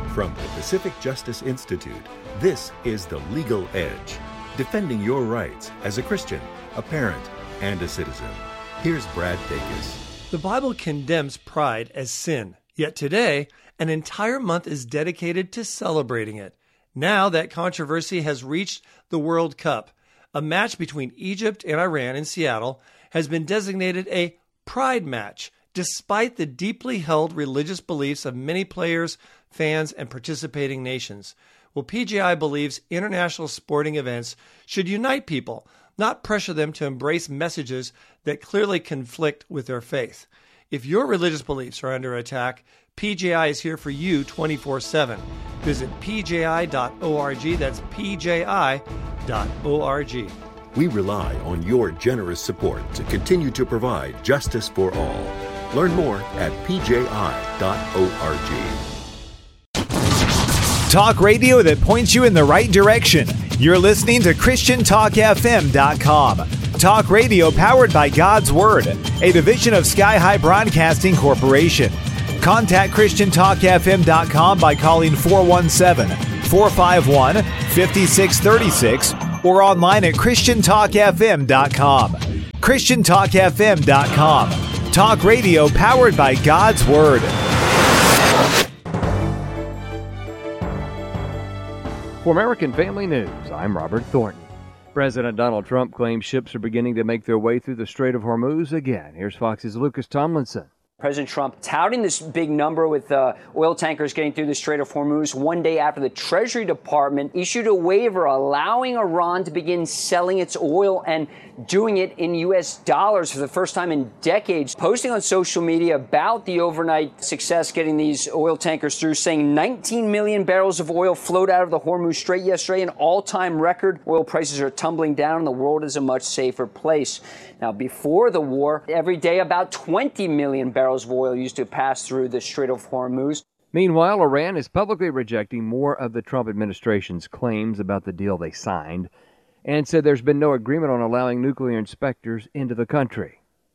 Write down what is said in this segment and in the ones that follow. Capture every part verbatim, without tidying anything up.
From the Pacific Justice Institute, this is The Legal Edge, defending your rights as a Christian, a parent, and a citizen. Here's Brad Dacus. The Bible condemns pride as sin, yet today, an entire month is dedicated to celebrating it. Now that controversy has reached the World Cup. A match between Egypt and Iran in Seattle has been designated a pride match, despite the deeply held religious beliefs of many players, fans, and participating nations. Well, P J I believes international sporting events should unite people, not pressure them to embrace messages that clearly conflict with their faith. If your religious beliefs are under attack, P J I is here for you twenty-four seven. Visit p j i dot org. That's p j i dot org. We rely on your generous support to continue to provide justice for all. Learn more at p j i dot org. Talk radio that points you in the right direction. You're listening to Christian Talk F M dot com. Talk radio powered by God's Word, a division of Sky High Broadcasting Corporation. Contact Christian Talk F M dot com by calling four one seven, four five one, five six three six or online at Christian Talk F M dot com. Christian Talk F M dot com. Talk radio powered by God's Word. For American Family News, I'm Robert Thornton. President Donald Trump claims ships are beginning to make their way through the Strait of Hormuz again. Here's Fox's Lucas Tomlinson. President Trump touting this big number with uh, oil tankers getting through the Strait of Hormuz one day after the Treasury Department issued a waiver allowing Iran to begin selling its oil and doing it in U S dollars for the first time in decades. Posting on social media about the overnight success getting these oil tankers through, saying nineteen million barrels of oil flowed out of the Hormuz Strait yesterday, an all-time record. Oil prices are tumbling down and the world is a much safer place. Now, before the war, every day about twenty million barrels of oil used to pass through the Strait of Hormuz. Meanwhile, Iran is publicly rejecting more of the Trump administration's claims about the deal they signed and said there's been no agreement on allowing nuclear inspectors into the country.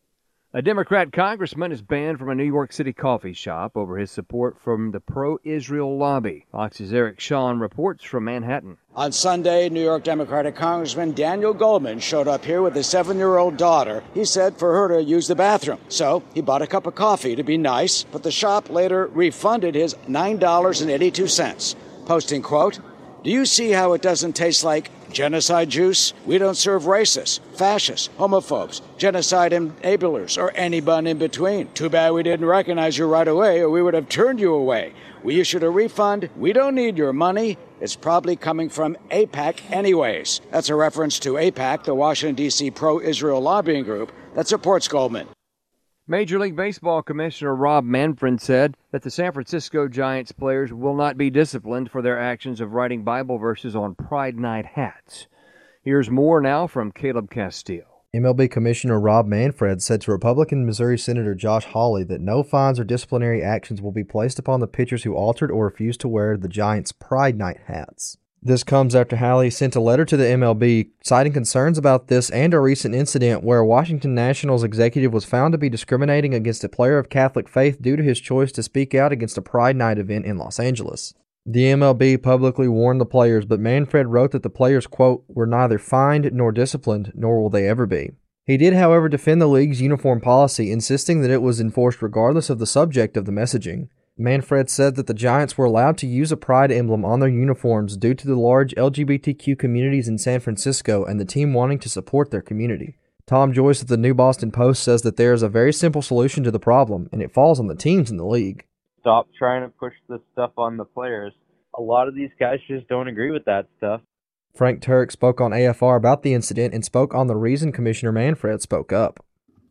A Democrat congressman is banned from a New York City coffee shop over his support from the pro-Israel lobby. Fox's Eric Shawn reports from Manhattan. On Sunday, New York Democratic Congressman Daniel Goldman showed up here with his seven-year-old daughter. He said for her to use the bathroom. So he bought a cup of coffee to be nice, but the shop later refunded his nine dollars and eighty-two cents, posting, quote, "Do you see how it doesn't taste like genocide juice? We don't serve racists, fascists, homophobes, genocide enablers, or anyone in between. Too bad we didn't recognize you right away, or we would have turned you away. We issued a refund. We don't need your money. It's probably coming from AIPAC anyways." That's a reference to AIPAC, the Washington, D C pro-Israel lobbying group that supports Goldman. Major League Baseball Commissioner Rob Manfred said that the San Francisco Giants players will not be disciplined for their actions of writing Bible verses on Pride Night hats. Here's more now from Caleb Castile. M L B Commissioner Rob Manfred said to Republican Missouri Senator Josh Hawley that no fines or disciplinary actions will be placed upon the pitchers who altered or refused to wear the Giants' Pride Night hats. This comes after Hawley sent a letter to the M L B citing concerns about this and a recent incident where Washington Nationals executive was found to be discriminating against a player of Catholic faith due to his choice to speak out against a Pride Night event in Los Angeles. The M L B publicly warned the players, but Manfred wrote that the players, quote, were neither fined nor disciplined, nor will they ever be. He did, however, defend the league's uniform policy, insisting that it was enforced regardless of the subject of the messaging. Manfred said that the Giants were allowed to use a pride emblem on their uniforms due to the large L G B T Q communities in San Francisco and the team wanting to support their community. Tom Joyce of the New Boston Post says that there is a very simple solution to the problem, and it falls on the teams in the league. Stop trying to push this stuff on the players. A lot of these guys just don't agree with that stuff. Frank Turek spoke on A F R about the incident and spoke on the reason Commissioner Manfred spoke up.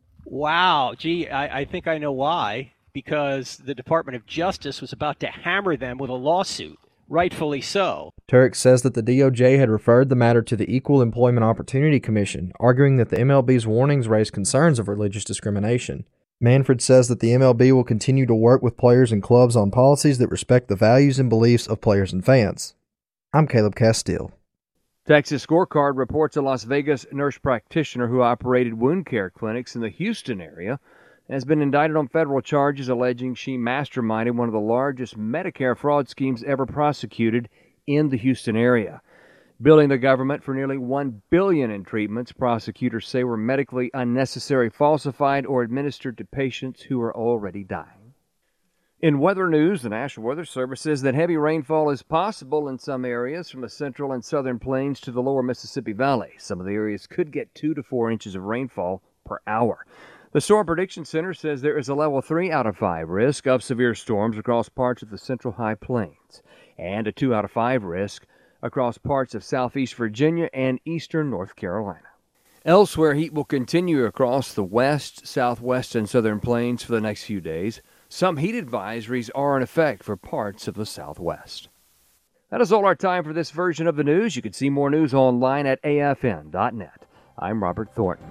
Wow, gee, I, I think I know why. Because the Department of Justice was about to hammer them with a lawsuit, rightfully so. Turek says that the D O J had referred the matter to the Equal Employment Opportunity Commission, arguing that the M L B's warnings raised concerns of religious discrimination. Manfred says that the M L B will continue to work with players and clubs on policies that respect the values and beliefs of players and fans. I'm Caleb Castile. Texas Scorecard reports a Las Vegas nurse practitioner who operated wound care clinics in the Houston area has been indicted on federal charges alleging she masterminded one of the largest Medicare fraud schemes ever prosecuted in the Houston area. Billing the government for nearly one billion dollars in treatments prosecutors say were medically unnecessary, falsified, or administered to patients who are already dying. In weather news, the National Weather Service says that heavy rainfall is possible in some areas from the central and southern plains to the lower Mississippi Valley. Some of the areas could get two to four inches of rainfall per hour. The Storm Prediction Center says there is a level three out of five risk of severe storms across parts of the central high plains and a two out of five risk across parts of southeast Virginia and eastern North Carolina. Elsewhere, heat will continue across the west, southwest, and southern plains for the next few days. Some heat advisories are in effect for parts of the southwest. That is all our time for this version of the news. You can see more news online at A F N dot net. I'm Robert Thornton.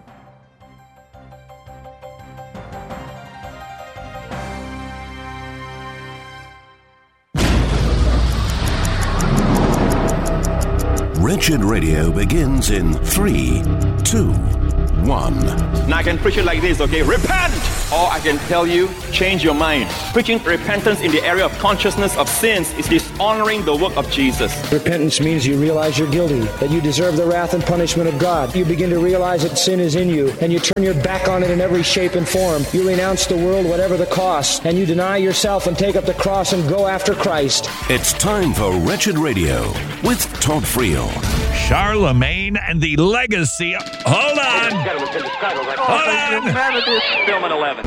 Wretched Radio begins in three, two, one. Now I can preach it like this, okay? Repent! Or I can tell you, change your mind. Preaching repentance in the area of consciousness of sins is dishonoring the work of Jesus. Repentance means you realize you're guilty, that you deserve the wrath and punishment of God. You begin to realize that sin is in you, and you turn your back on it in every shape and form. You renounce the world, whatever the cost, and you deny yourself and take up the cross and go after Christ. It's time for Wretched Radio with Todd Friel. Charlemagne and the Legacy. Hold on. Hold on. Film at eleven.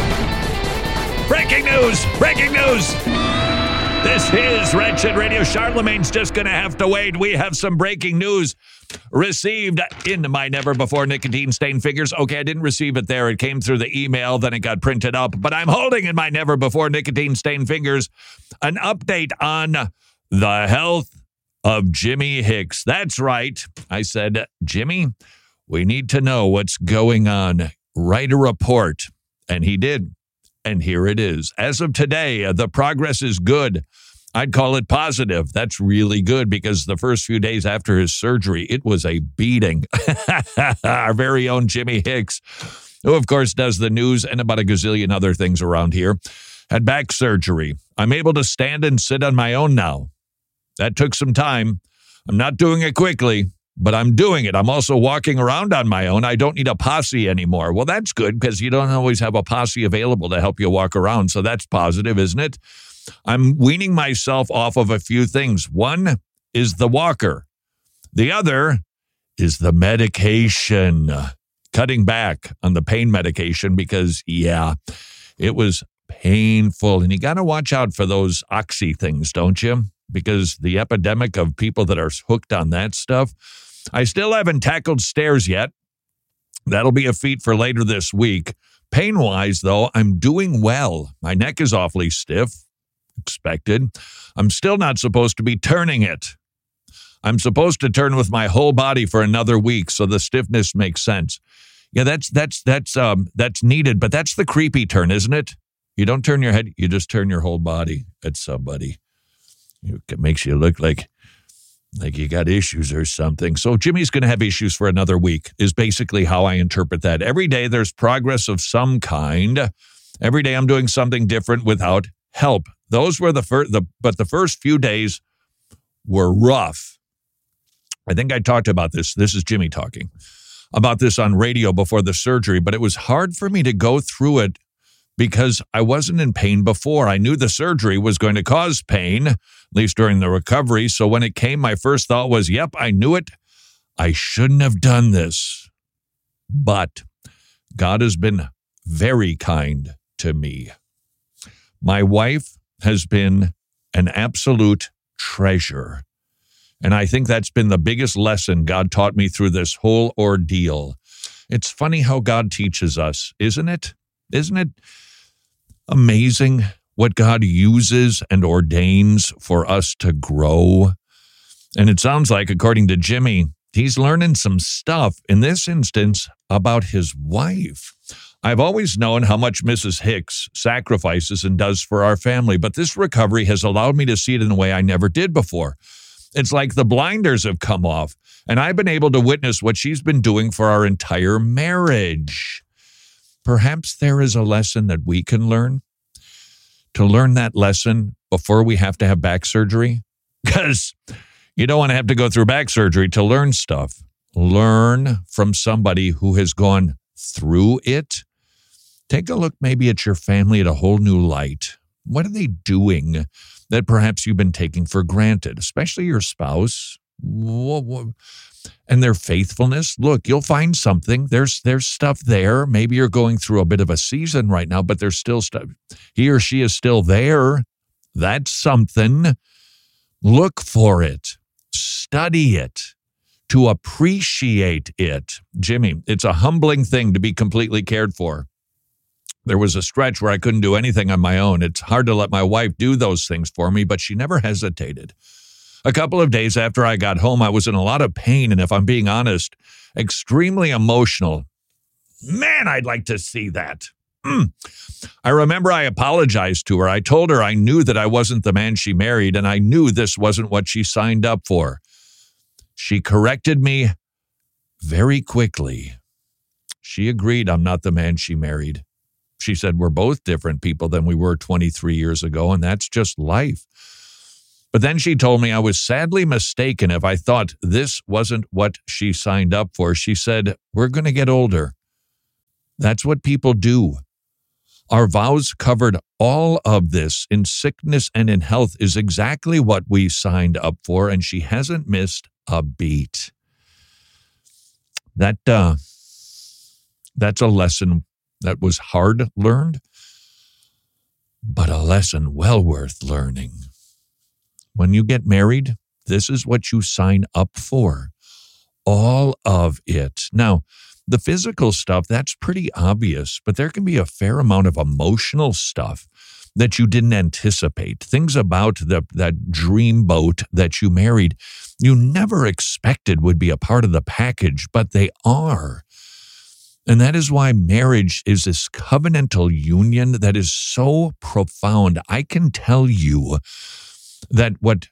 Breaking news. Breaking news. This is Wretched Radio. Charlemagne's just going to have to wait. We have some breaking news received in my never-before nicotine-stained fingers. Okay, I didn't receive it there. It came through the email, then it got printed up. But I'm holding in my never-before nicotine-stained fingers an update on the health of Jimmy Hicks. That's right. I said, Jimmy, we need to know what's going on. Write a report. And he did. And here it is. As of today, the progress is good. I'd call it positive. That's really good because the first few days after his surgery, it was a beating. Our very own Jimmy Hicks, who of course does the news and about a gazillion other things around here, had back surgery. I'm able to stand and sit on my own now. That took some time. I'm not doing it quickly, but I'm doing it. I'm also walking around on my own. I don't need a posse anymore. Well, that's good because you don't always have a posse available to help you walk around. So that's positive, isn't it? I'm weaning myself off of a few things. One is the walker. The other is the medication. Cutting back on the pain medication because, yeah, it was painful. And you got to watch out for those oxy things, don't you? Because the epidemic of people that are hooked on that stuff. I still haven't tackled stairs yet. That'll be a feat for later this week. Pain-wise, though, I'm doing well. My neck is awfully stiff. Expected. I'm still not supposed to be turning it. I'm supposed to turn with my whole body for another week, so the stiffness makes sense. Yeah, that's that's that's um that's needed, but that's the creepy turn, isn't it? You don't turn your head, you just turn your whole body at somebody. It makes you look like like you got issues or something. So Jimmy's going to have issues for another week is basically how I interpret that. Every day there's progress of some kind. Every day I'm doing something different without help. Those were the first, the, but the first few days were rough. I think I talked about this. This is Jimmy talking about this on radio before the surgery, but it was hard for me to go through it because I wasn't in pain before. I knew the surgery was going to cause pain, at least during the recovery. So when it came, my first thought was, yep, I knew it. I shouldn't have done this. But God has been very kind to me. My wife has been an absolute treasure. And I think that's been the biggest lesson God taught me through this whole ordeal. It's funny how God teaches us, isn't it? Isn't it amazing what God uses and ordains for us to grow? And it sounds like, according to Jimmy, he's learning some stuff, in this instance, about his wife. I've always known how much Missus Hicks sacrifices and does for our family, but this recovery has allowed me to see it in a way I never did before. It's like the blinders have come off, and I've been able to witness what she's been doing for our entire marriage. perhaps there is a lesson that we can learn to learn that lesson before we have to have back surgery, because you don't want to have to go through back surgery to learn stuff. Learn from somebody who has gone through it. Take a look maybe at your family at a whole new light. What are they doing that perhaps you've been taking for granted, especially your spouse and their faithfulness? Look, you'll find something. There's there's stuff there. Maybe you're going through a bit of a season right now, but there's still stuff. He or she is still there. That's something. Look for it. Study it. To appreciate it. Jimmy, it's a humbling thing to be completely cared for. There was a stretch where I couldn't do anything on my own. It's hard to let my wife do those things for me, but she never hesitated. A couple of days after I got home, I was in a lot of pain, and if I'm being honest, extremely emotional. Man, I'd like to see that. Mm. I remember I apologized to her. I told her I knew that I wasn't the man she married, and I knew this wasn't what she signed up for. She corrected me very quickly. She agreed I'm not the man she married. She said we're both different people than we were twenty-three years ago, and that's just life. But then she told me I was sadly mistaken if I thought this wasn't what she signed up for. She said, we're going to get older. That's what people do. Our vows covered all of this in sickness and in health is exactly what we signed up for, and she hasn't missed a beat. That uh, that's a lesson that was hard learned, but a lesson well worth learning. When you get married, this is what you sign up for. All of it. Now, the physical stuff, that's pretty obvious, but there can be a fair amount of emotional stuff that you didn't anticipate. Things about the, that dream boat that you married, you never expected would be a part of the package, but they are. And that is why marriage is this covenantal union that is so profound. I can tell you that what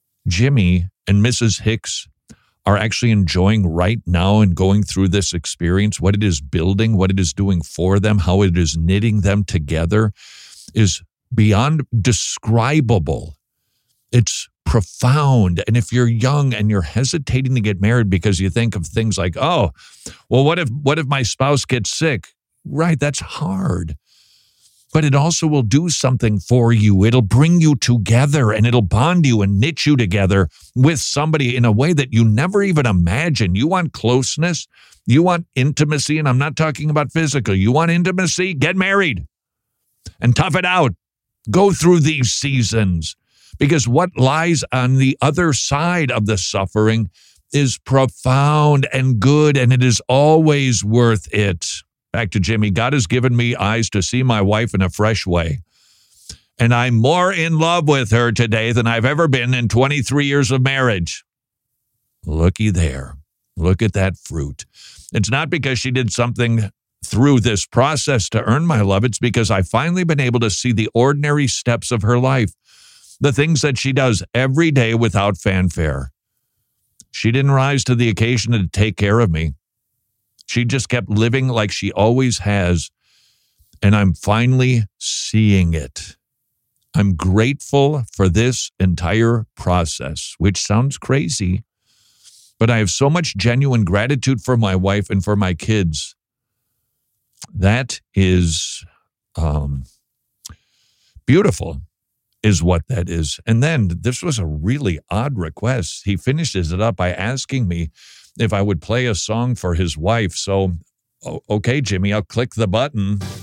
Jimmy and Missus Hicks are actually enjoying right now and going through this experience, what it is building, what it is doing for them, how it is knitting them together, is beyond describable. It's profound. And if you're young and you're hesitating to get married because you think of things like, oh, well, what if what if my spouse gets sick? Right, that's hard. But it also will do something for you. It'll bring you together and it'll bond you and knit you together with somebody in a way that you never even imagined. You want closeness, you want intimacy, and I'm not talking about physical. You want intimacy? Get married and tough it out. Go through these seasons, because what lies on the other side of the suffering is profound and good, and it is always worth it. Back to Jimmy. God has given me eyes to see my wife in a fresh way. And I'm more in love with her today than I've ever been in twenty-three years of marriage. Looky there. Look at that fruit. It's not because she did something through this process to earn my love. It's because I've finally been able to see the ordinary steps of her life, the things that she does every day without fanfare. She didn't rise to the occasion to take care of me. She just kept living like she always has, and I'm finally seeing it. I'm grateful for this entire process, which sounds crazy, but I have so much genuine gratitude for my wife and for my kids. That is um, beautiful, is what that is. And then this was a really odd request. He finishes it up by asking me if I would play a song for his wife. So, okay, Jimmy, I'll click the button.